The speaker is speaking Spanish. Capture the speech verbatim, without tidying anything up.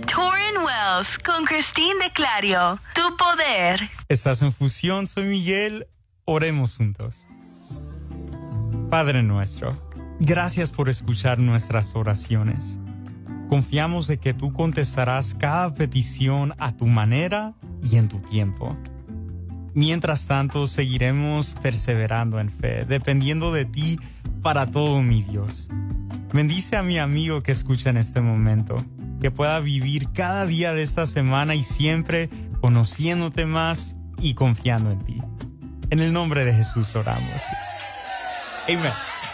Torrin Wells con Christine de Clario. Tu poder. Estás en Fusión, soy Miguel. Oremos juntos. Padre nuestro, gracias por escuchar nuestras oraciones. Confiamos de que tú contestarás cada petición a tu manera y en tu tiempo. Mientras tanto, seguiremos perseverando en fe, dependiendo de ti para todo, mi Dios. Bendice a mi amigo que escucha en este momento, que pueda vivir cada día de esta semana y siempre conociéndote más y confiando en ti. En el nombre de Jesús oramos. Amén.